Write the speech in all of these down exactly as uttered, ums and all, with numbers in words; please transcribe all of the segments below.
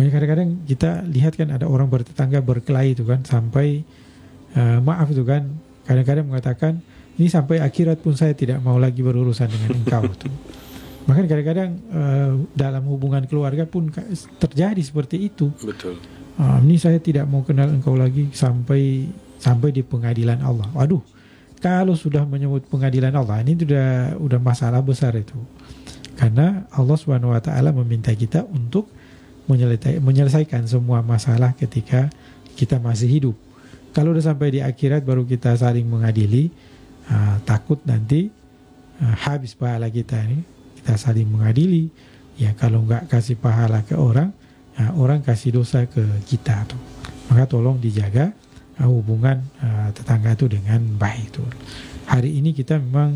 Makanya kadang-kadang kita lihat kan ada orang bertetangga berkelahi itu kan sampai uh, maaf itu kan kadang-kadang mengatakan ini sampai akhirat pun saya tidak mau lagi berurusan dengan engkau tuh. Bahkan kadang-kadang uh, dalam hubungan keluarga pun terjadi seperti itu. Betul. Uh, ini saya tidak mau kenal engkau lagi sampai sampai di pengadilan Allah. Waduh, kalau sudah menyebut pengadilan Allah ini sudah udah masalah besar itu. Karena Allah Subhanahu wa taala meminta kita untuk menyelesaikan semua masalah ketika kita masih hidup. Kalau udah sampai di akhirat baru kita saling mengadili, uh, takut nanti uh, habis pahala kita ini. Kita saling mengadili. Ya kalau nggak kasih pahala ke orang, uh, orang kasih dosa ke kita tuh. Maka tolong dijaga uh, hubungan uh, tetangga itu dengan baik tuh. Hari ini kita memang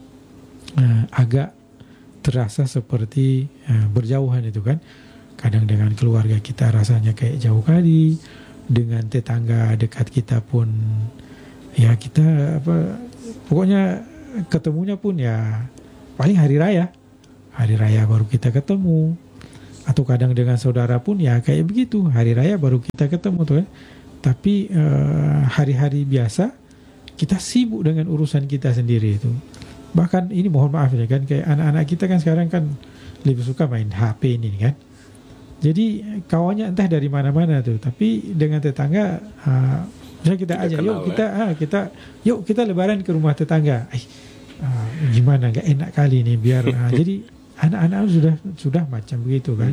uh, agak terasa seperti uh, berjauhan itu kan. Kadang dengan keluarga kita rasanya kayak jauh kali, dengan tetangga dekat kita pun ya kita apa pokoknya ketemunya pun ya paling hari raya. Hari raya baru kita ketemu. Atau kadang dengan saudara pun ya kayak begitu, hari raya baru kita ketemu tuh ya. Tapi uh, hari-hari biasa kita sibuk dengan urusan kita sendiri itu. Bahkan ini mohon maaf ya kan kayak anak-anak kita kan sekarang kan lebih suka main H P ini kan. Jadi kawannya entah dari mana-mana tuh, tapi dengan tetangga, uh, misalnya kita aja, yuk kita, ya? ah, kita, yuk kita lebaran ke rumah tetangga. Eh, uh, gimana? Gak enak kali nih biar. Uh, jadi anak-anak sudah sudah macam begitu kan.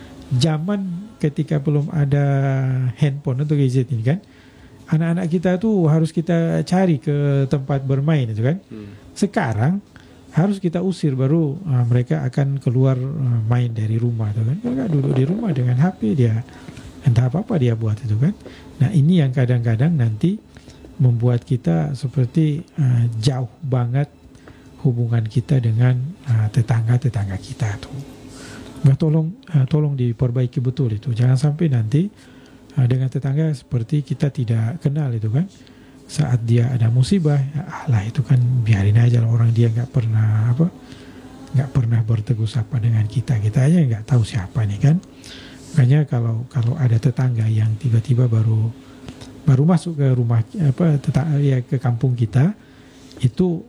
Zaman ketika belum ada handphone atau gadget ini kan, anak-anak kita tuh harus kita cari ke tempat bermain itu kan. Sekarang harus kita usir baru uh, mereka akan keluar uh, main dari rumah tuh kan. Mereka duduk di rumah dengan H P dia entah apa-apa dia buat itu kan. Nah ini yang kadang-kadang nanti membuat kita seperti uh, jauh banget hubungan kita dengan uh, tetangga-tetangga kita tuh. Nah tolong uh, tolong diperbaiki betul itu. Jangan sampai nanti uh, dengan tetangga seperti kita tidak kenal itu kan. Saat dia ada musibah, ya Allah itu kan biarin aja lah, orang dia nggak pernah apa, nggak pernah bertegur sapa dengan kita, kita aja nggak tahu siapa nih kan. Makanya kalau kalau ada tetangga yang tiba-tiba baru baru masuk ke rumah apa tetangga ya ke kampung kita, itu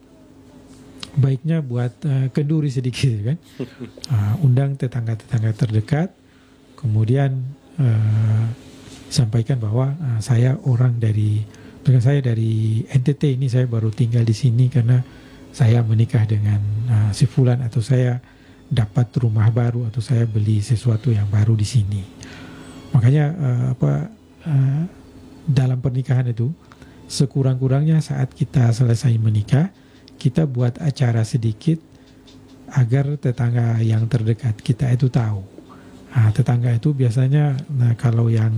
baiknya buat uh, kenduri sedikit kan, uh, undang tetangga-tetangga terdekat, kemudian uh, sampaikan bahwa uh, saya orang dari Dengan saya dari N T T ini, saya baru tinggal di sini karena saya menikah dengan uh, si fulan, atau saya dapat rumah baru, atau saya beli sesuatu yang baru di sini. Makanya uh, apa uh, dalam pernikahan itu sekurang-kurangnya saat kita selesai menikah, kita buat acara sedikit agar tetangga yang terdekat kita itu tahu. Nah, tetangga itu biasanya nah, kalau yang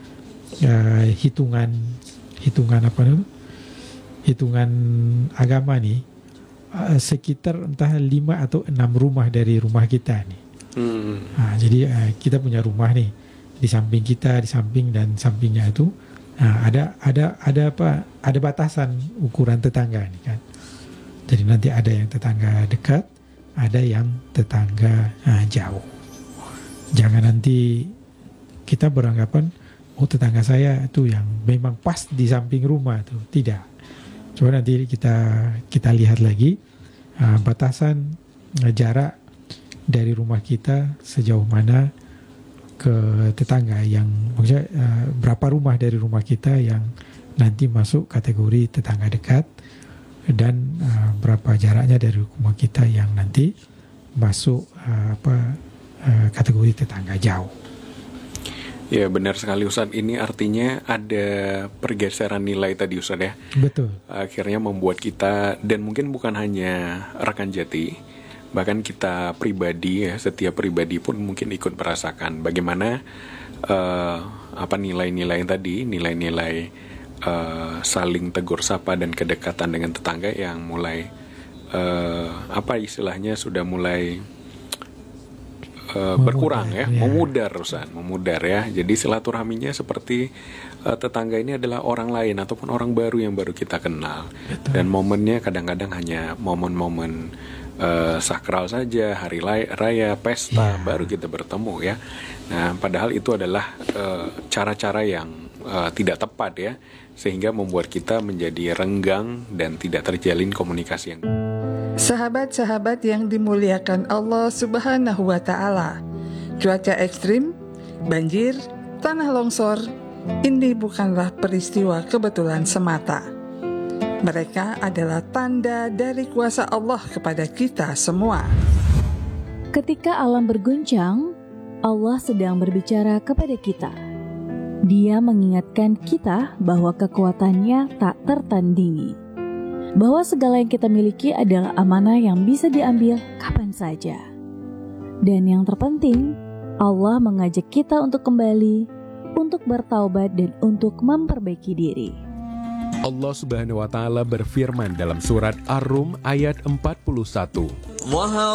uh, hitungan hitungan apa itu hitungan agama nih uh, sekitar entah lima atau enam rumah dari rumah kita nih. Hmm. Nah, jadi uh, kita punya rumah nih di samping kita, di samping dan sampingnya itu nah, ada ada ada apa ada batasan ukuran tetangga nih kan. Jadi nanti ada yang tetangga dekat, ada yang tetangga uh, jauh. Jangan nanti kita beranggapan oh tetangga saya itu yang memang pas di samping rumah tuh. Tidak. Coba nanti kita kita lihat lagi uh, batasan uh, jarak dari rumah kita sejauh mana ke tetangga yang maksudnya uh, berapa rumah dari rumah kita yang nanti masuk kategori tetangga dekat, dan uh, berapa jaraknya dari rumah kita yang nanti masuk uh, apa uh, kategori tetangga jauh. Ya benar sekali Ustadz, ini artinya ada pergeseran nilai tadi Ustadz ya. Betul. Akhirnya membuat kita, dan mungkin bukan hanya rekan jati, bahkan kita pribadi ya, setiap pribadi pun mungkin ikut merasakan bagaimana uh, apa nilai-nilai tadi, nilai-nilai uh, saling tegur sapa dan kedekatan dengan tetangga yang mulai uh, apa istilahnya sudah mulai Uh, berkurang ya, ya, memudar Ustaz, memudar ya. Jadi silaturahminya seperti uh, tetangga ini adalah orang lain ataupun orang baru yang baru kita kenal. Betul. Dan momennya kadang-kadang hanya momen-momen uh, sakral saja, hari raya, pesta, yeah. baru kita bertemu ya. Nah, padahal itu adalah uh, cara-cara yang uh, tidak tepat ya, sehingga membuat kita menjadi renggang dan tidak terjalin komunikasi yang. Sahabat-sahabat yang dimuliakan Allah Subhanahu wa Ta'ala, cuaca ekstrim, banjir, tanah longsor, ini bukanlah peristiwa kebetulan semata. Mereka adalah tanda dari kuasa Allah kepada kita semua. Ketika alam berguncang, Allah sedang berbicara kepada kita. Dia mengingatkan kita bahwa kekuatannya tak tertandingi, bahwa segala yang kita miliki adalah amanah yang bisa diambil kapan saja. Dan yang terpenting, Allah mengajak kita untuk kembali, untuk bertaubat dan untuk memperbaiki diri. Allah Subhanahu wa Ta'ala berfirman dalam surat Ar-Rum ayat empat puluh satu.